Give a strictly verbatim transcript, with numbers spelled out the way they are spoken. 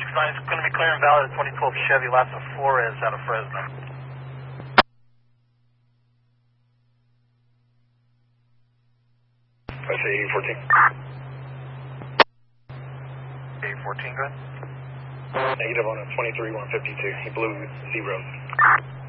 nine is going to be clear and valid at twenty twelve Chevy Lassa Flores out of Fresno. I say eight fourteen. eight fourteen, go ahead. Negative on a twenty-three one fifty-two. He blew zeros.